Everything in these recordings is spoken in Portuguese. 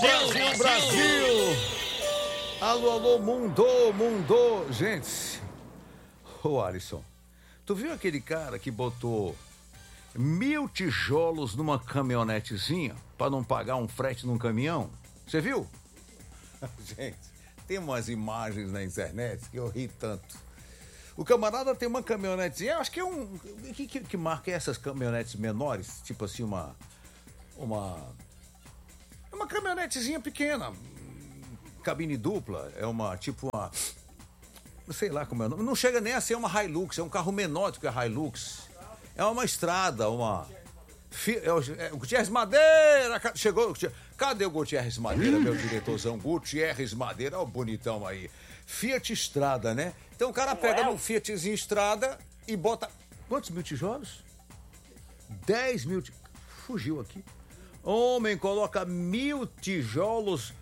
Brasil, Brasil! Alô, alô, mundo! Gente, ô Alisson, tu viu aquele cara que botou 1.000 tijolos numa caminhonetezinha pra não pagar um frete num caminhão? Você viu? Gente, tem umas imagens na internet que eu ri tanto. O camarada tem uma caminhonetezinha, acho que é um... Que marca é essas caminhonetes menores? Tipo assim, uma caminhonetezinha pequena, cabine dupla, é uma, tipo uma... Sei lá como é o nome. Não chega nem a ser uma Hilux, é um carro menor do que a Hilux. É uma estrada, uma... o Gutierrez Madeira, chegou... Cadê o Gutierrez Madeira, meu diretorzão? Gutierrez Madeira, ó o bonitão aí. Fiat Strada, né? Então o cara pega no Fiatzinho Strada e bota... Quantos mil tijolos? 10 mil... Fugiu aqui. Homem, coloca 1.000 tijolos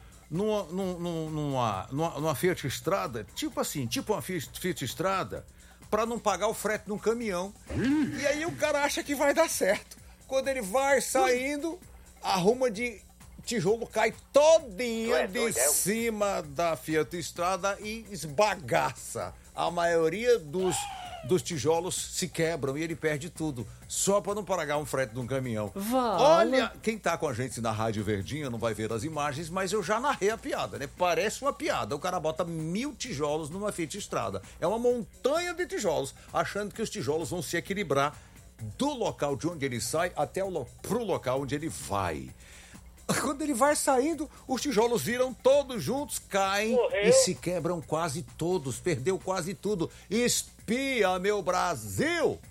numa Fiat Strada, tipo assim, tipo uma Fiat Strada, pra não pagar o frete num caminhão. E aí o cara acha que vai dar certo. Quando ele vai saindo, a ruma de tijolo cai todinha de cima da Fiat Strada e esbagaça. A maioria dos tijolos se quebram e ele perde tudo, só para não pagar um frete de um caminhão. Olha, quem tá com a gente na Rádio Verdinha não vai ver as imagens, mas eu já narrei a piada, né? Parece uma piada. O cara bota 1.000 tijolos numa Fiat Strada. É uma montanha de tijolos, achando que os tijolos vão se equilibrar do local de onde ele sai até pro local onde ele vai. Quando ele vai saindo, os tijolos viram todos juntos, caem e se quebram quase todos. Perdeu quase tudo. Espia, meu Brasil!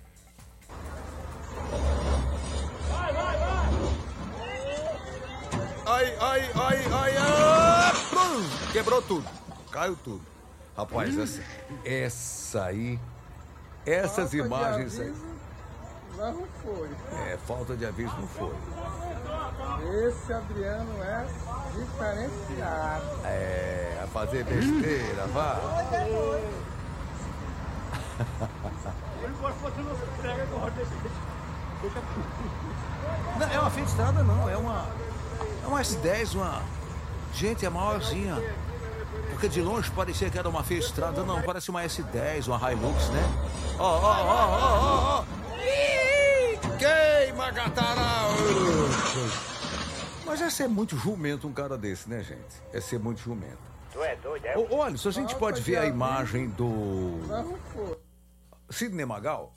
Ai, quebrou tudo. Caiu tudo. Rapaz, essas imagens aí... Não foi. Falta de aviso não foi. Esse Adriano é diferenciado. A fazer besteira, vá. Não, é uma Fiat Strada não, é uma S10, Gente, é maiorzinha. Porque de longe parecia que era uma Fiat Strada, não, parece uma S10, uma Hilux, né? Ó. Queima, Gatará! Mas é ser muito jumento um cara desse, né, gente? É ser muito jumento. Tu é doido, é? Olha, se a gente pode ver a imagem do Sidney Magal.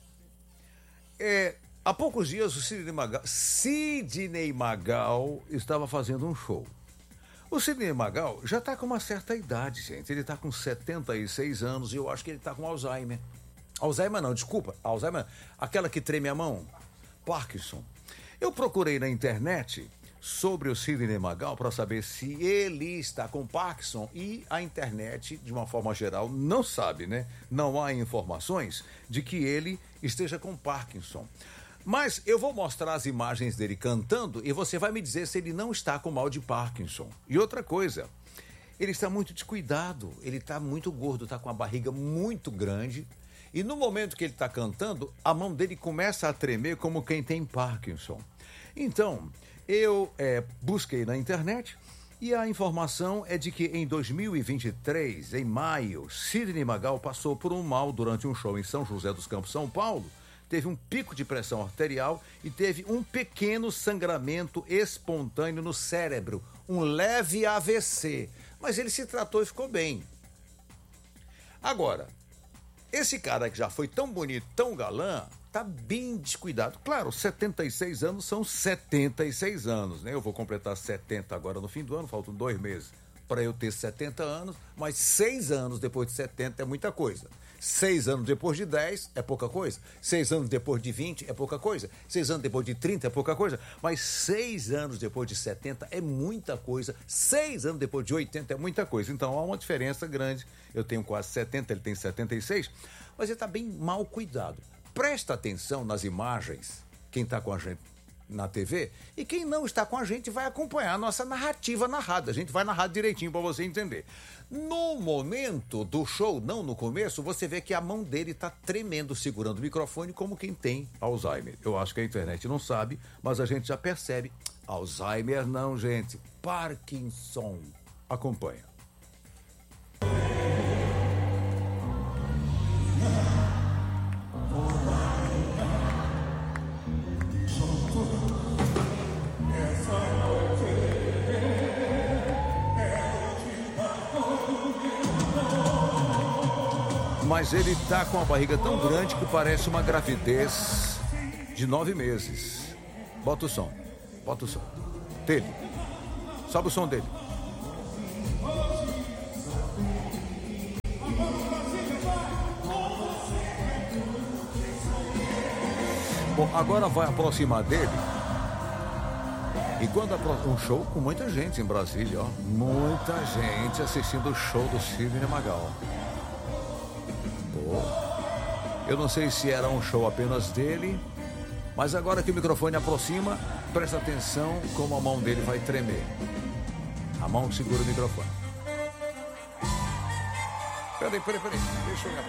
Há poucos dias o Sidney Magal estava fazendo um show. O Sidney Magal já está com uma certa idade, gente. Ele está com 76 anos e eu acho que ele está com Alzheimer. Alzheimer não, desculpa. Alzheimer, aquela que treme a mão. Parkinson. Eu procurei na internet sobre o Sidney Magal para saber se ele está com Parkinson e a internet, de uma forma geral, não sabe, né? Não há informações de que ele esteja com Parkinson. Mas eu vou mostrar as imagens dele cantando e você vai me dizer se ele não está com mal de Parkinson. E outra coisa, ele está muito descuidado, ele está muito gordo, está com a barriga muito grande. E no momento que ele está cantando, a mão dele começa a tremer como quem tem Parkinson. Então, eu busquei na internet e a informação é de que em 2023, em maio, Sidney Magal passou por um mal durante um show em São José dos Campos, São Paulo. Teve um pico de pressão arterial e teve um pequeno sangramento espontâneo no cérebro, um leve AVC. Mas ele se tratou e ficou bem. Agora, esse cara que já foi tão bonito, tão galã, tá bem descuidado. Claro, 76 anos são 76 anos, né? Eu vou completar 70 agora no fim do ano, faltam 2 meses para eu ter 70 anos, mas 6 anos depois de 70 é muita coisa. 6 anos depois de 10 é pouca coisa. 6 anos depois de 20 é pouca coisa. 6 anos depois de 30 é pouca coisa. Mas 6 anos depois de 70 é muita coisa. 6 anos depois de 80 é muita coisa. Então há uma diferença grande. Eu tenho quase 70, ele tem 76. Mas ele está bem mal cuidado. Presta atenção nas imagens, quem está com a gente na TV. E quem não está com a gente vai acompanhar a nossa narrativa narrada. A gente vai narrar direitinho para você entender. No momento do show, não no começo, você vê que a mão dele está tremendo, segurando o microfone como quem tem Alzheimer. Eu acho que a internet não sabe, mas a gente já percebe. Alzheimer não, gente. Parkinson. Acompanha. Mas ele tá com a barriga tão grande que parece uma gravidez de 9 meses. Bota o som. Bota o som. Dele. Sobe o som dele. Bom, agora vai aproximar dele. E quando um show com muita gente em Brasília, ó. Muita gente assistindo o show do Sidney Magal. Eu não sei se era um show apenas dele, mas agora que o microfone aproxima, presta atenção como a mão dele vai tremer. A mão que segura o microfone. Peraí. Deixa eu olhar.